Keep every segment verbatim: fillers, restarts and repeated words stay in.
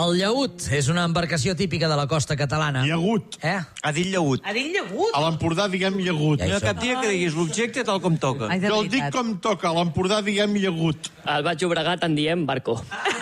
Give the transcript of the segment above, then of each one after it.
El llaüt és una embarcació típica de la costa catalana. Llagut. Eh? Ha dit llagut. Ha dit llagut? A l'Empordà diguem llagut. Ja hi No hi ha som. cap dia que diguis l'objecte tal com toca. Ai, de Jo el dic veritat. com toca, a l'Empordà diguem llagut. Al Baix Llobregat en diem barco.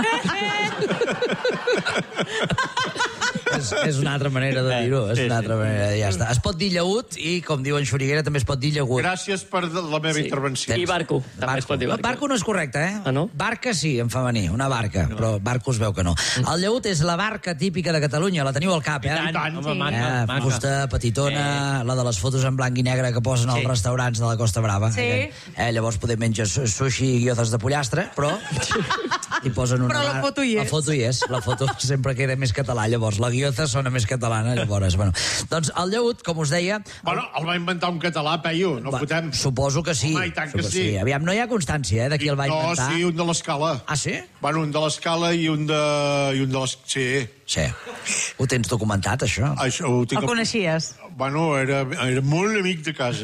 És, és una altra manera de dir-ho. És una altra manera de dir, ja està. Es pot dir llaüt i, com diu en Xuriguera, també es pot dir llagut. Gràcies per la meva Sí. intervenció. I barco. També es pot dir barco. Barco no és correcte, eh? Ah, no? Barca sí, en femení, una barca, no. Però barco es veu que no. El llaüt és la barca típica de Catalunya, la teniu al cap, eh? I tant. Home, Eh, maca, maca. fusta, petitona, la de les fotos en blanc i negre que posen als restaurants de la Costa Brava. Sí. Eh, eh, llavors poder menjar su- sushi i guiozes de pollastre, però hi posen una... Però la bar- foto hi és. La foto hi és. La foto sempre queda més català, llavors. La guioza sona més catalana, llavors. Bueno. Doncs el llaüt, com us deia... Bueno, el va inventar un català, Peyu, no Va, fotem. Suposo que sí. Home, i tant que Suposo sí. Aviam, no hi ha constància, eh, de qui el va no, inventar. sí, un de l'Escala. Ah, sí? Bueno, un de l'Escala i un de... I un de les... Sí. Sí. Ho tens documentat, això? Això ho tinc... El coneixies? Bueno, era, era molt amic de casa.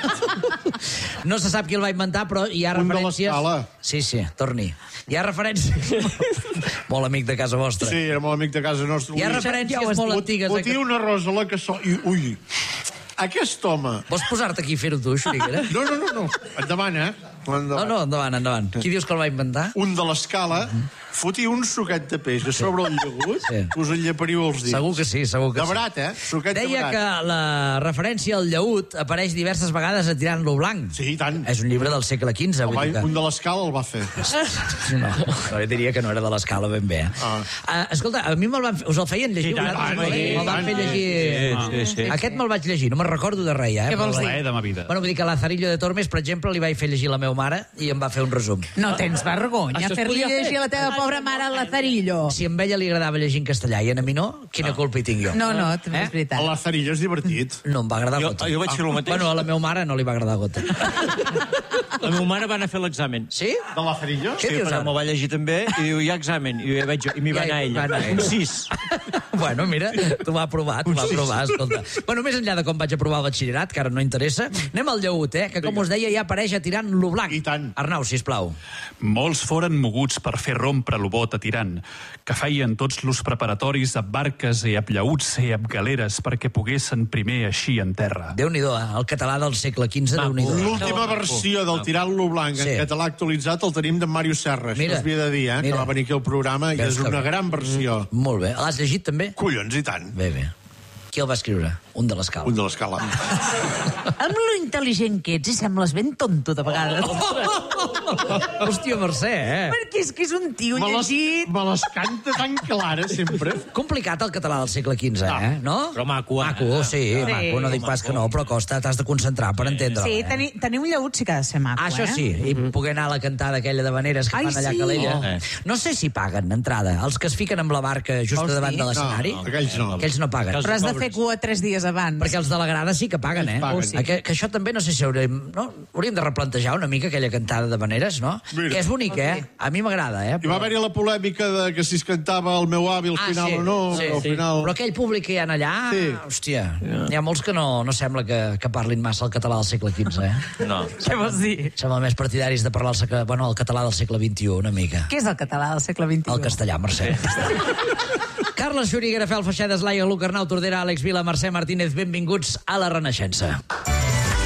No se sap qui el va inventar, però hi ha Un de referències... l'Escala. Sí, sí, torni. Hi ha referències... molt amic de casa vostra. Sí, era molt amic de casa nostra. Hi ha Ui, referències ja ho has molt Fot- antigues. Fotia una rosa a la cassola i... Ui, aquest home... Vols posar-te aquí i fer-ho tu, Xuriguera? No, no, no, no. Endavant, eh? No, Endavant. no, endavant, endavant. Qui dius que el va inventar? Un de l'Escala fotia un suquet de peix a sobre el llagut, Sí. us en llepariu els dits. Segur que sí, segur que De sí. barat, eh? Suquet de Deia barat. que la referència al llaüt apareix diverses vegades a Tirant-lo blanc. Sí, i tant. És un llibre del segle quinze. El Vull va, dir que... un de l'Escala el va fer. No, no, jo diria que no era de l'escala ben bé. Eh? Ah. Uh, escolta, a mi me'l van... Us el feien llegir? I tant, vosaltres? home, i Me'l van tant. fer llegir... Sí, sí, sí. Aquest me'l vaig llegir, no me'n recordo de res, eh? Què vols dir? Plaer de ma vida. Bueno, vull dir que Lazarillo de Tormes, per exemple, li vaig fer llegir a la meva mare i em va fer un resum. No tens vergonya Això es fer-li podia fer. llegir a la teva pobra mare al Lazarillo. Si a ella li agradava llegir en castellà i a mi no, quina culpa hi tinc jo? No, no, també és El veritat. Lazarillo és divertit. No em va agradar Jo, gota. jo vaig fer el mateix. Bueno, a la meva mare no li va agradar gota. La meva mare va anar a fer l'examen. Sí? De Lazarillo? Què Sí, dius però ara? me'l va llegir també i diu, hi ha examen. I, vaig, jo- i m'hi va Ja anar hi ella. va anar ella. Un sis. Bueno, mira, t'ho va aprovar, t'ho va aprovar, escolta. Bueno, més enllà de com vaig aprovar el batxillerat, que ara no interessa, anem al llaüt, eh? Que, com us deia, ja apareix a Tirant-lo blanc. I tant. Arnau, sisplau. Molts foren moguts per fer rompre lo bot a tirant, que feien tots los preparatoris amb barques i amb llaüts i amb galeres perquè poguessin primer així en terra. Déu-n'hi-do, eh? El català del segle quinze, Déu-n'hi-do. L'última versió del Tirant-lo blanc Sí. en català actualitzat el tenim d'en Màrius Serra. Mira, Això us havia de dir, eh? mira. Que va venir aquí al programa i Veus és que una bé. gran versió. Molt bé. L'has llegit, també? Collons, i tant. Bé, bé. Qui el va escriure? Un de l'escala. Un de l'Escala. Amb lo intel·ligent que ets i sembles ben tonto de vegades. Hòstia, Mercè, eh? Perquè és que és un tio Me les, llegit. me les canta tan clara, sempre. Complicat el català del segle quinze, eh? No? Però maco, eh? Maco, sí, sí, maco. No dic pas que no, però costa, t'has de concentrar per entendre-la. Sí, eh? tenir, tenir un llaüt sí que ha de ser maco, Ah, això eh? sí, i poder anar a la cantada aquella de Vaneres que Ai, fan allà sí. a Calella. Oh. No sé si paguen entrada. Els que es fiquen amb la barca just Vols davant dir? de l'escenari, No, no, aquells no. aquells no paguen. Però has de fer cua tres dies abans. Perquè els de la grada sí que paguen, eh? Ells paguen. Que, que això també no sé si hauríem, no? hauríem de replantejar una mica aquella cantada de Vaneres, no? Mira. Que és bonic, eh? A mi m'agrada, eh? I va haver-hi la polèmica de que si es cantava el meu avi al Ah, final sí, o no, sí, al sí. final... Però aquell públic que hi ha allà, Sí. hòstia, hi ha molts que no, no sembla que, que parlin massa el català del segle quinze, eh? No. Què vols dir? Sembla més partidaris de parlar el, segle, bueno, el català del segle vint-i-u, una mica. Què és el català del segle vint-i-u? El castellà, Mercè. Carles Xuriguera, Fel Feixedes, Laia Lucarnau, Tordera, Àlex Vila, Mercè Martínez, benvinguts a la Renaixença.